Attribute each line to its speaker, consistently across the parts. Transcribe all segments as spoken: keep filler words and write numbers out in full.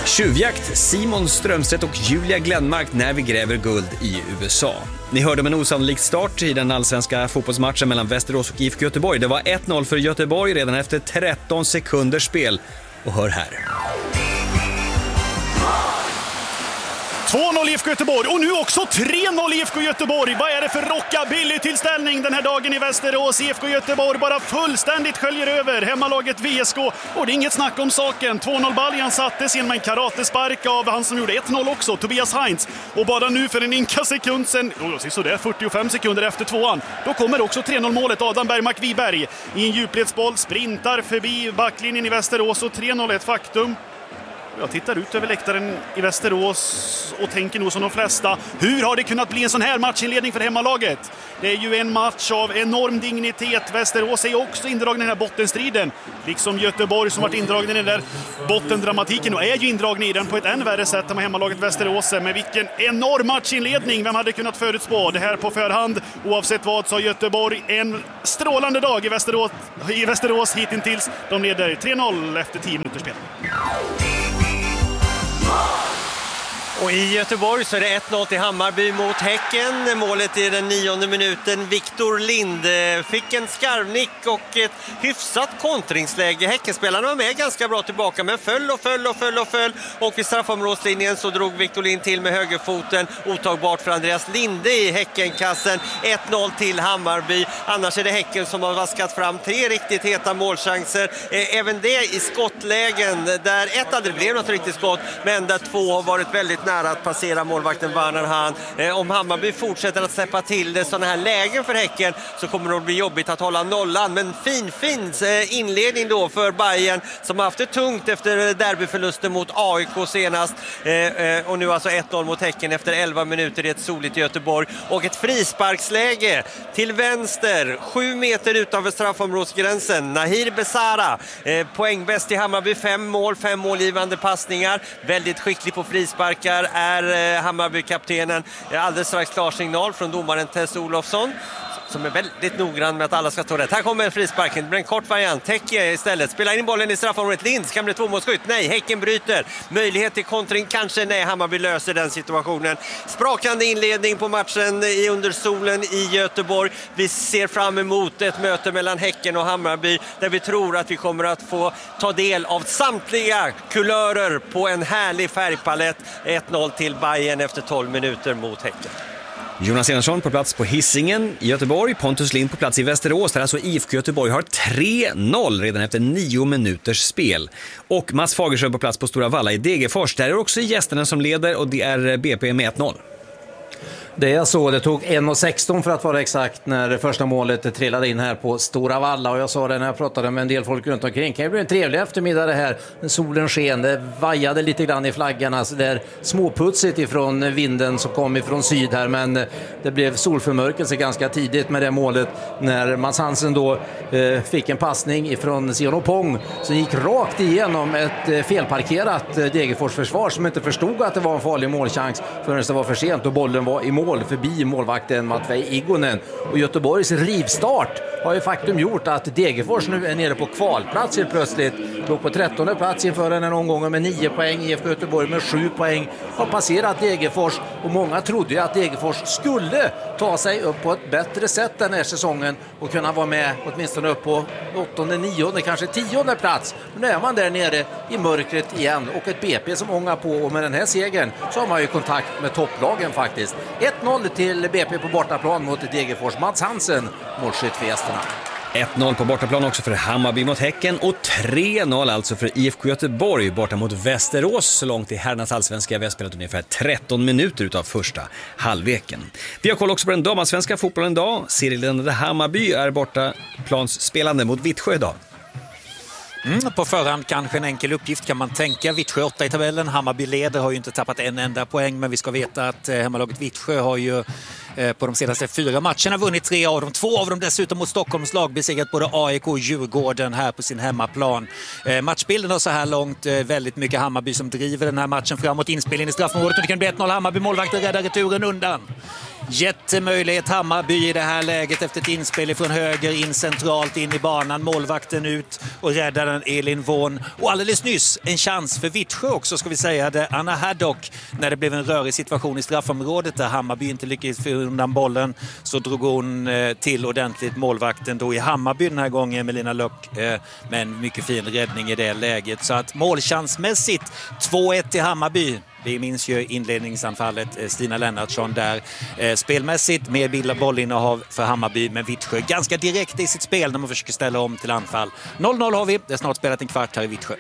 Speaker 1: Tjuvjakt, Simon Strömstedt och Julia Glenmark när vi gräver guld i U S A. Ni hörde om en osannolik start i den allsvenska fotbollsmatchen mellan Västerås och I F K Göteborg. Det var ett noll för Göteborg redan efter tretton sekunders spel. Och hör här.
Speaker 2: två noll I F K Göteborg och nu också tre noll I F K Göteborg. Vad är det för rockabilly-tillställning den här dagen i Västerås? I F K Göteborg bara fullständigt sköljer över hemmalaget V S K och det är inget snack om saken. två noll-baljan sattes genom en karatespark av han som gjorde ett noll också, Tobias Heinz. Och bara nu för en inka sekund sen, oh, så det är fyrtiofem sekunder efter tvåan, då kommer också tre noll-målet. Adam Bergmark Wiberg i en djupledsboll sprintar förbi backlinjen i Västerås och tre noll är ett faktum. Jag tittar ut över läktaren i Västerås och tänker nog som de flesta, hur har det kunnat bli en sån här matchinledning för hemmalaget? Det är ju en match av enorm dignitet. Västerås är också indragen i den här bottenstriden. Liksom Göteborg som varit indragen i den där bottendramatiken och är ju indragen i den på ett än värre sätt än med hemmalaget Västerås. Men vilken enorm matchinledning. Vem hade kunnat förutspå det här på förhand? Oavsett vad så har Göteborg en strålande dag i Västerås, i Västerås hittills. De leder tre noll efter tio minuters spel.
Speaker 3: Och i Göteborg så är det ett noll till Hammarby mot Häcken. Målet i den nionde minuten. Viktor Lind fick en skarvnick och ett hyfsat kontringsläge. Häckenspelarna var med ganska bra tillbaka men föll och föll och föll och föll. Och vid straffområdslinjen så drog Viktor Lind till med högerfoten. Otagbart för Andreas Linde i Häckenkassen. ett noll till Hammarby. Annars är det Häcken som har vaskat fram tre riktigt heta målchanser. Även det i skottlägen där ett aldrig blev något riktigt skott men där två har varit väldigt nära att passera målvakten Werner Hahn. Eh, om Hammarby fortsätter att släppa till det sådana här lägen för Häcken så kommer det att bli jobbigt att hålla nollan. Men fin, fin eh, inledning då för Bayern som har haft det tungt efter derbyförlusten mot A I K senast. Eh, eh, och nu alltså ett noll mot Häcken efter elva minuter i ett soligt Göteborg. Och ett frisparksläge till vänster, sju meter utanför straffområdsgränsen. Nahir Besara, eh, poängbäst i Hammarby, fem mål, fem målgivande passningar. Väldigt skicklig på frisparkar är eh, Hammarby-kaptenen. Alldeles strax klar signal från domaren Tess Olofsson som är väldigt noggrann med att alla ska stå rätt. Här kommer frisparken, det blir en kort variant. Täcke istället, spelar in bollen i straffområdet. Linds kan bli tvåmålsskytt. Nej, Häcken bryter. Möjlighet till kontring, kanske. Nej, Hammarby löser den situationen. Sprakande inledning på matchen i under solen i Göteborg. Vi ser fram emot ett möte mellan Häcken och Hammarby där vi tror att vi kommer att få ta del av samtliga kulörer på en härlig färgpalett. ett noll till Bayern efter tolv minuter mot Häcken.
Speaker 1: Jonas Enarsson på plats på Hisingen i Göteborg. Pontus Lind på plats i Västerås där alltså I F K Göteborg har tre noll redan efter nio minuters spel. Och Mats Fagerström på plats på Stora Valla i Degerfors. Där är också gästerna som leder och det är B P med ett noll.
Speaker 4: Det är så, det tog en sexton för att vara exakt när det första målet trillade in här på Stora Valla. Och jag sa det när jag pratade med en del folk runt omkring. Det blir en trevlig eftermiddag det här. Solen sken, det vajade lite grann i flaggarna. Så det är småputsigt ifrån vinden som kom ifrån syd här. Men det blev solförmörkelse ganska tidigt med det målet. När Mats Hansen då eh, fick en passning ifrån Sion Opong. Som gick rakt igenom ett eh, felparkerat eh, Degerfors försvar som inte förstod att det var en farlig målchans förrän det var för sent och bollen var i mål förbi målvakten Matvej Igonen. Och Göteborgs rivstart har ju faktum gjort att Degerfors nu är nere på kvalplats helt plötsligt. Låg på trettonde plats inför den här omgången med nio poäng. I F K Göteborg med sju poäng har passerat Degerfors och många trodde ju att Degerfors skulle ta sig upp på ett bättre sätt den här säsongen och kunna vara med åtminstone upp på åttonde, nionde, kanske tionde plats. Men nu är man där nere i mörkret igen och ett B P som ångar på, och med den här segern så har man ju kontakt med topplagen faktiskt. ett noll till B P på bortaplan mot Degerfors. Mats Hansen, målskytt för gästerna.
Speaker 1: ett noll på bortaplan också för Hammarby mot Häcken och tre noll alltså för I F K Göteborg borta mot Västerås. Så långt i herrarnas allsvenska. Vi har spelat ungefär tretton minuter utav första halvleken. Vi har koll också på den damallsvenska fotbollen idag. Serieledande Hammarby är borta plansspelande mot Vittsjö idag.
Speaker 5: Mm, på förhand kanske en enkel uppgift kan man tänka. Vittsjö åtta i tabellen. Hammarby leder, har ju inte tappat en enda poäng. Men vi ska veta att eh, hemmalaget Vittsjö har ju eh, på de senaste fyra matcherna vunnit tre av dem. Två av dem dessutom mot Stockholms lag, besegrat både A I K och Djurgården här på sin hemmaplan. Eh, matchbilden har så här långt eh, väldigt mycket Hammarby som driver den här matchen framåt. Inspelning i straffområdet och det kan bli ett noll. Hammarby, målvakten räddar returen undan. Jättemöjlighet Hammarby i det här läget efter ett inspel från höger in centralt in i banan. Målvakten ut och räddaren Elin Vån. Och alldeles nyss en chans för Vittsjö också, ska vi säga det. Anna Haddock, när det blev en rörig situation i straffområdet där Hammarby inte lyckades få undan bollen, så drog hon till ordentligt målvakten då i Hammarby den här gången, Melina Löck, med en mycket fin räddning i det läget. Så att målchansmässigt två ett till Hammarby. Vi minns ju inledningsanfallet, Stina Lennartsson där. Spelmässigt med bild av bollinnehav för Hammarby, men Vittsjö ganska direkt i sitt spel när man försöker ställa om till anfall. noll noll har vi, det är snart spelat en kvart här i Vittsjö.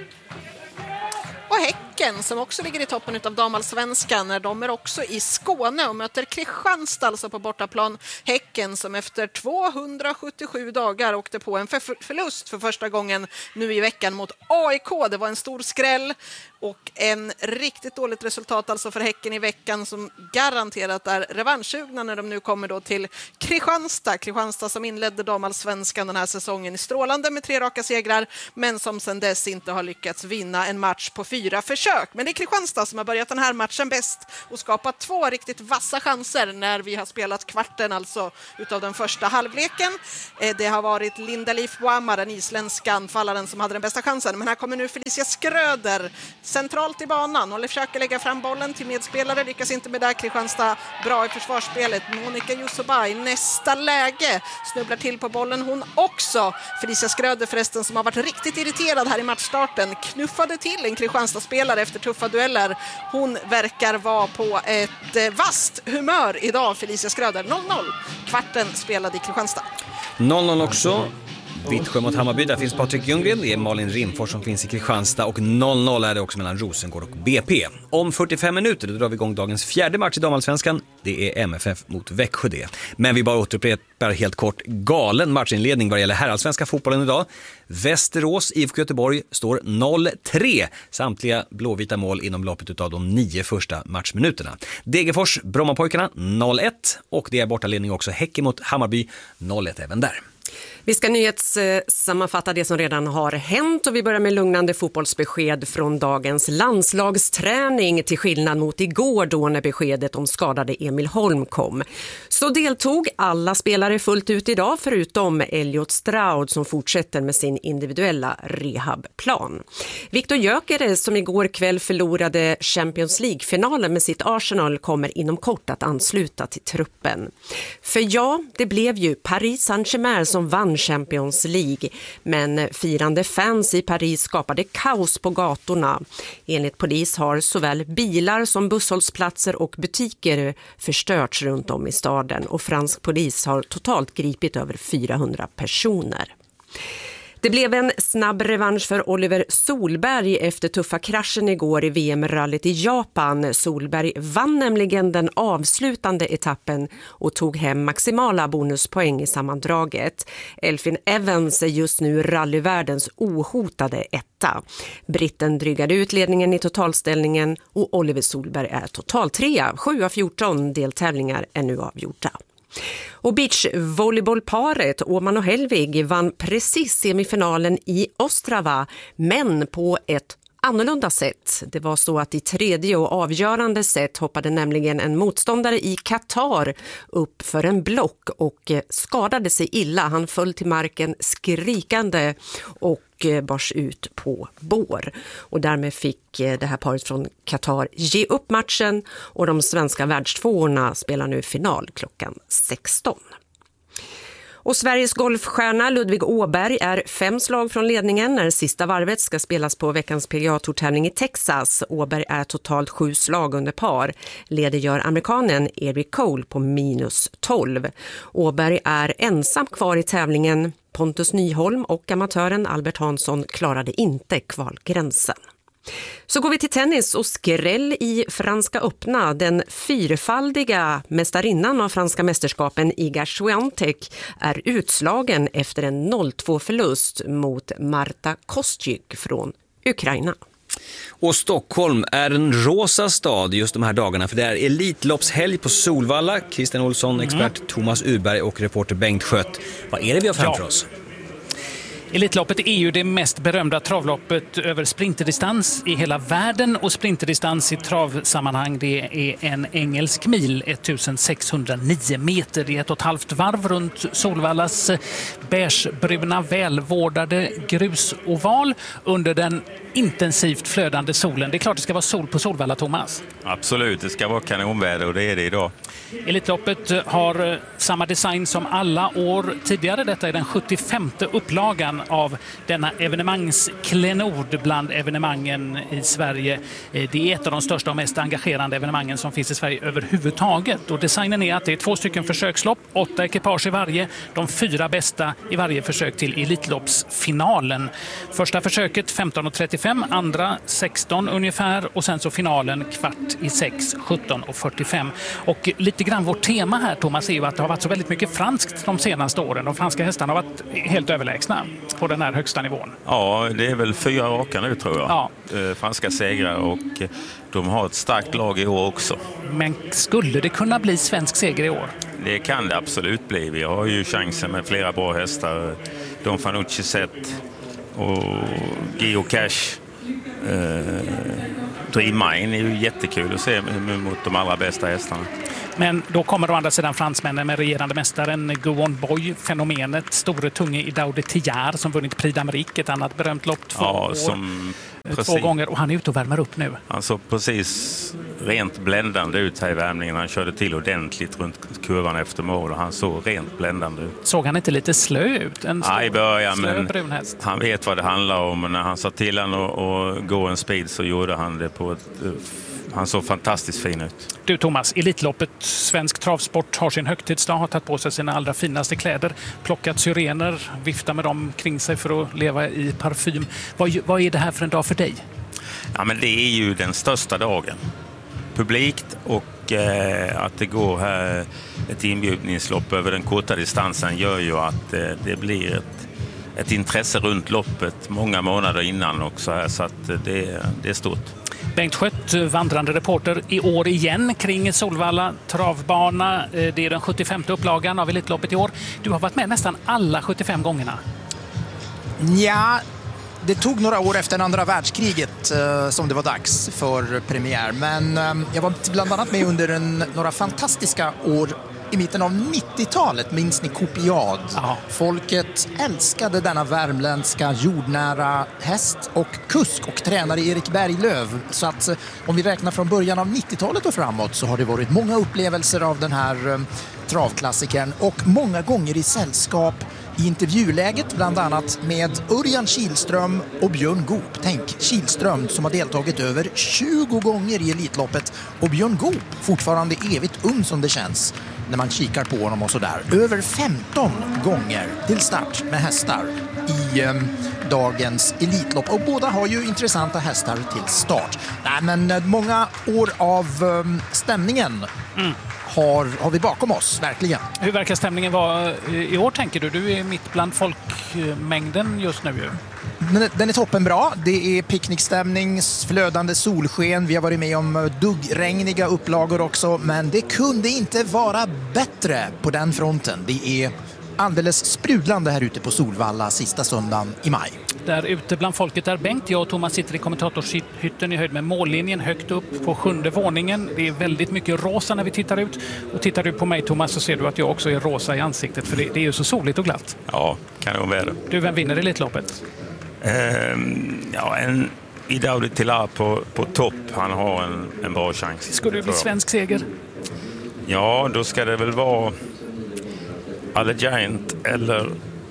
Speaker 6: Och Häcken som också ligger i toppen av damallsvenskan, när de är också i Skåne och möter Kristianstad alltså på bortaplan. Häcken som efter tvåhundrasjuttiosju dagar åkte på en för- förlust för första gången nu i veckan mot A I K. Det var en stor skräll och en riktigt dåligt resultat alltså för Häcken i veckan, som garanterat är revanschsugna när de nu kommer då till Kristianstad. Kristianstad som inledde damallsvenskan den här säsongen i strålande med tre raka segrar, men som sedan dess inte har lyckats vinna en match på fyra försök. Men det är Kristianstad som har börjat den här matchen bäst och skapat två riktigt vassa chanser när vi har spelat kvarten alltså utav den första halvleken. Det har varit Linda Leif Boamar, den isländska anfallaren, som hade den bästa chansen, men här kommer nu Felicia Skröder centralt i banan och försöker lägga fram bollen till medspelare, lyckas inte med det. Kristianstad bra i försvarsspelet. Monica Jussobai nästa läge snubblar till på bollen hon också. Felicia Skröder förresten, som har varit riktigt irriterad här i matchstarten, knuffade till en Kristianstad-spelare efter tuffa dueller. Hon verkar vara på ett vasst humör idag, Felicia Skröder. noll noll. Kvarten spelade i Kristianstad.
Speaker 1: noll noll också. Vittsjö mot Hammarby, där finns Patrik Ljunggren, det är Malin Rimfors som finns i Kristianstad, och noll noll är det också mellan Rosengård och B P. Om fyrtiofem minuter då drar vi igång dagens fjärde match i damallsvenskan. Det är M F F mot Växjö det. Men vi bara återupprepar helt kort galen matchinledning vad det gäller herrallsvenska fotbollen idag. Västerås I F K Göteborg står noll tre. Samtliga blåvita mål inom loppet av de nio första matchminuterna. Degerfors Brommapojkarna noll ett, och det är bortaledning också. Häcken mot Hammarby noll ett även där.
Speaker 7: Vi ska nyhetssammanfatta det som redan har hänt, och vi börjar med lugnande fotbollsbesked från dagens landslagsträning, till skillnad mot igår då när beskedet om skadade Emil Holm kom. Så deltog alla spelare fullt ut idag förutom Elliot Stroud som fortsätter med sin individuella rehabplan. Viktor Gyökeres som igår kväll förlorade Champions League-finalen med sitt Arsenal kommer inom kort att ansluta till truppen. För ja, det blev ju Paris Saint-Germain som vann Champions League, men firande fans i Paris skapade kaos på gatorna. Enligt polis har såväl bilar som busshållsplatser och butiker förstörts runt om i staden, och fransk polis har totalt gripit över fyrahundra personer. Det blev en snabb revansch för Oliver Solberg efter tuffa kraschen igår i V M-rallyt i Japan. Solberg vann nämligen den avslutande etappen och tog hem maximala bonuspoäng i sammandraget. Elfyn Evans är just nu rallyvärldens ohotade etta. Britten drygade ut ledningen i totalställningen och Oliver Solberg är total trea. sju av fjorton deltävlingar är nu avgjorda. Och beachvolleybollparet Åman och Helvig vann precis semifinalen i Ostrava, men på ett annorlunda sätt. Det var så att i tredje och avgörande set hoppade nämligen en motståndare i Qatar upp för en block och skadade sig illa. Han föll till marken skrikande och bars ut på bår. Och därmed fick det här paret från Qatar ge upp matchen, och de svenska världstvåorna spelar nu final klockan sexton. Och Sveriges golfstjärna Ludvig Åberg är fem slag från ledningen när sista varvet ska spelas på veckans P G A-tourtävling i Texas. Åberg är totalt sju slag under par. Leder gör amerikanen Eric Cole på minus tolv. Åberg är ensam kvar i tävlingen. Pontus Nyholm och amatören Albert Hansson klarade inte kvalgränsen. Så går vi till tennis och skräll i Franska öppna. Den fyrfaldiga mästarinnan av franska mästerskapen Iga Swiatek är utslagen efter en noll två förlust mot Marta Kostyuk från Ukraina.
Speaker 1: Och Stockholm är en rosa stad just de här dagarna, för det är elitloppshelg på Solvalla. Christian Olsson, expert mm. Thomas Urberg och reporter Bengt Skött. Vad är det vi har framför ja. oss?
Speaker 8: Elitloppet är ju det mest berömda travloppet över sprinterdistans i hela världen, och sprinterdistans i travsammanhang det är en engelsk mil, sextonhundranio meter. Det är ett och ett halvt varv runt Solvallas beigebruna välvårdade grusoval under den intensivt flödande solen. Det är klart det ska vara sol på Solvalla, Thomas.
Speaker 9: Absolut, det ska vara kanonväder och det är det idag.
Speaker 8: Elitloppet har samma design som alla år tidigare. Detta är den sjuttiofemte upplagan av denna evenemangsklenod bland evenemangen i Sverige. Det är ett av de största och mest engagerande evenemangen som finns i Sverige överhuvudtaget. Och designen är att det är två stycken försökslopp, åtta ekipage i varje, de fyra bästa i varje försök till Elitloppsfinalen. Första försöket femton och trettiofem, andra sexton ungefär, och sen så finalen kvart i sex, sjutton och fyrtiofem. Och lite grann vårt tema här, Thomas, är ju att det har varit så väldigt mycket franskt de senaste åren. De franska hästarna har varit helt överlägsna på den här högsta nivån.
Speaker 9: Ja, det är väl fyra raka nu tror jag.
Speaker 8: Ja.
Speaker 9: Franska segrar, och de har ett starkt lag i år också.
Speaker 8: Men skulle det kunna bli svensk seger i år?
Speaker 9: Det kan det absolut bli. Vi har ju chansen med flera bra hästar. Don Fanucci Set och Geo Cash. Eh, Dream Mine är ju jättekul att se mot de allra bästa hästarna.
Speaker 8: Men då kommer å andra sidan fransmännen med regerande mästaren Go On Boy, fenomenet store tunge i Daude Tillard som vunnit Prix d'Amérique, ett annat berömt lopp två
Speaker 9: ja,
Speaker 8: år.
Speaker 9: Som
Speaker 8: två
Speaker 9: precis,
Speaker 8: gånger, och han är ute och värmer upp nu.
Speaker 9: Han såg precis rent bländande ut här i värmningen. Han körde till ordentligt runt kurvan efter mål och han såg rent bländande ut.
Speaker 8: Såg han inte lite slö ut? En slö,
Speaker 9: ja, i början,
Speaker 8: slö
Speaker 9: men
Speaker 8: brunhäst.
Speaker 9: Han vet vad det handlar om. När han sa till han att, att gå en speed så gjorde han det på ett... Han såg fantastiskt fin ut.
Speaker 8: Du Thomas, Elitloppet, svensk travsport har sin högtidsdag, har tagit på sig sina allra finaste kläder, plockat syrener, viftar med dem kring sig för att leva i parfym. Vad, vad är det här för en dag för dig?
Speaker 9: Ja, men det är ju den största dagen. Publikt och eh, att det går här ett inbjudningslopp över den korta distansen gör ju att eh, det blir ett, ett intresse runt loppet många månader innan också här, så att det, det är stort.
Speaker 8: Bengt Schött, vandrande reporter i år igen kring Solvalla travbana. Det är den sjuttiofemte upplagan av Elitloppet i år. Du har varit med nästan alla sjuttiofem gångerna.
Speaker 10: Ja, det tog några år efter andra världskriget eh, som det var dags för premiär. Men eh, jag var bland annat med under en, några fantastiska år i mitten av nittiotalet, minns ni Copiad?
Speaker 8: Ja.
Speaker 10: Folket älskade denna värmländska jordnära häst och kusk och tränare Erik Berglöf. Så att om vi räknar från början av nittiotalet och framåt så har det varit många upplevelser av den här um, travklassikern och många gånger i sällskap i intervjuläget, bland annat med Örjan Kihlström och Björn Goop. Tänk, Kihlström som har deltagit över tjugo gånger i Elitloppet och Björn Goop fortfarande evigt ung som det känns när man kikar på honom och sådär. Över femton gånger till start med hästar i um, dagens Elitlopp. Och båda har ju intressanta hästar till start. Nej, men många år av um, stämningen mm. har, har vi bakom oss, verkligen.
Speaker 8: Hur verkar stämningen vara i år, tänker du? Du är mitt bland folkmängden just nu ju.
Speaker 10: Den är toppenbra. Det är picknickstämning, flödande solsken. Vi har varit med om duggregniga upplagor också. Men det kunde inte vara bättre på den fronten. Det är alldeles sprudlande här ute på Solvalla sista söndagen i maj.
Speaker 8: Där ute bland folket där Bengt, jag och Thomas sitter i kommentatorshytten i höjd med mållinjen högt upp på sjunde våningen. Det är väldigt mycket rosa när vi tittar ut. Och tittar du på mig, Thomas, så ser du att jag också är rosa i ansiktet. För det, det är ju så soligt och glatt.
Speaker 9: Ja, kan det vara det.
Speaker 8: Du, vem vinner Elitloppet?
Speaker 9: Um, ja, en Daude Tillard på, på topp. Han har en, en bra chans.
Speaker 8: Skulle det bli svensk seger?
Speaker 9: Ja, då ska det väl vara Alle Giant eller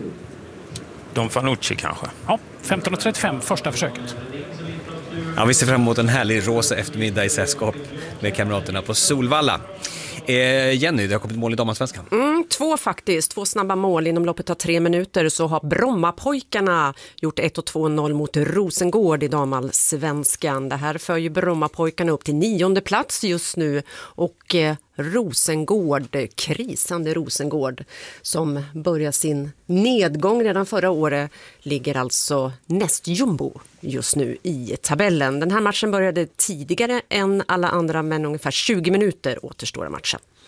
Speaker 9: Don Fanucci kanske.
Speaker 8: Ja, femton och trettiofem första försöket.
Speaker 1: Ja, vi ser fram emot en härlig rosa eftermiddag i sällskap med kamraterna på Solvalla. Eh, Jenny, det har kommit mål i damallsvenskan.
Speaker 7: Mm, två faktiskt, två snabba mål inom loppet av tre minuter så har Brommapojkarna gjort ett och två noll mot Rosengård i damallsvenskan. Det här för ju Brommapojkarna upp till nionde plats just nu och eh, Rosengård, krisande Rosengård som börjar sin nedgång redan förra året ligger alltså näst jumbo just nu i tabellen. Den här matchen började tidigare än alla andra men ungefär tjugo minuter återstår av matchen.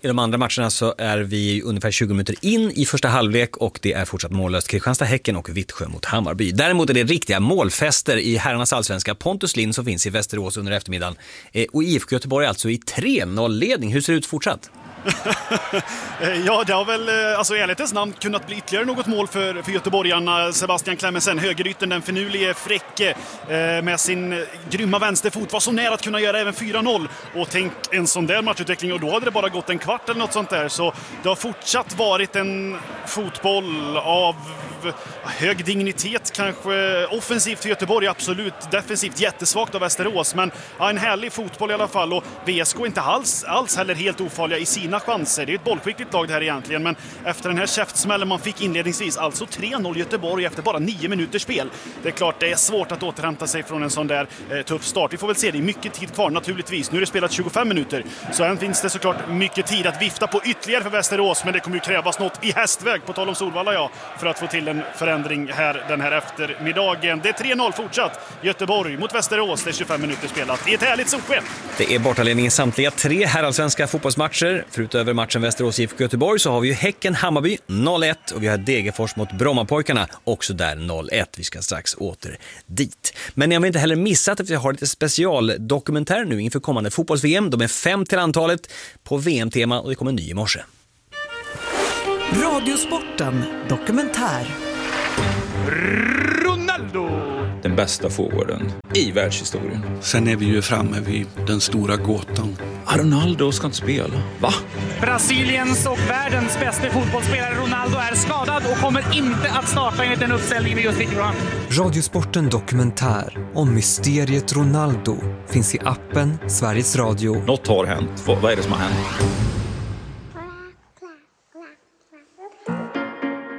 Speaker 1: I de andra matcherna så är vi ungefär tjugo minuter in i första halvlek och det är fortsatt mållöst. Kristianstad, Häcken och Vittsjö mot Hammarby. Däremot är det riktiga målfester i herrarnas allsvenska. Pontus Lind som finns i Västerås under eftermiddagen. Och I F K Göteborg alltså i tre noll-ledning. Hur ser det ut fortsatt?
Speaker 2: Ja, det har väl alltså i ärlighetens namn kunnat bli ytterligare något mål för, för göteborgarna. Sebastian Klemmensen, högerytten, den finurlige Fräcke eh, med sin grymma vänsterfot var så nära att kunna göra även fyra noll. Och tänk en sån där matchutveckling, och då hade det bara gått en kvart eller något sånt där. Så det har fortsatt varit en fotboll av hög dignitet, kanske offensivt för Göteborg, absolut, defensivt jättesvagt av Västerås, men ja, en härlig fotboll i alla fall. Och V S K inte alls, alls heller helt ofarliga i sina chanser. Det är ett bollskickligt lag det här egentligen, men efter den här käftsmällen man fick inledningsvis, alltså tre noll Göteborg efter bara nio minuters spel. Det är klart det är svårt att återhämta sig från en sån där eh, tuff start. Vi får väl se, det är mycket tid kvar naturligtvis. Nu är det spelat tjugofem minuter, så än finns det såklart mycket tid att vifta på ytterligare för Västerås, men det kommer ju krävas något i hästväg, på tal om Solvalla, ja, för att få till en förändring här den här eftermiddagen. Det är tre noll fortsatt Göteborg mot Västerås, det är tjugofem minuter spelat i ett härligt solsken.
Speaker 1: Det är bortaledning i samtliga tre herrallsvenska fotbollsmatcher. Förutöver matchen Västerås I F K Göteborg så har vi ju Häcken Hammarby noll ett och vi har Degerfors mot Brommapojkarna också där noll ett. Vi ska strax åter dit. Men jag har inte heller missat att vi har lite specialdokumentär nu inför kommande fotbolls-V M. De är fem till antalet på V M-tema och det kommer en ny i morse.
Speaker 11: Radiosporten dokumentär.
Speaker 2: Ronaldo!
Speaker 12: Den bästa forwarden i världshistorien.
Speaker 13: Sen är vi ju framme vid den stora gåtan.
Speaker 12: Ronaldo ska inte spela. Va?
Speaker 8: Brasiliens och världens bästa fotbollsspelare Ronaldo är skadad och kommer inte att starta enligt den uppställningen vi just fick fram.
Speaker 11: Radiosporten dokumentär om mysteriet Ronaldo finns i appen Sveriges Radio.
Speaker 12: Något har hänt. Vad är det som har hänt?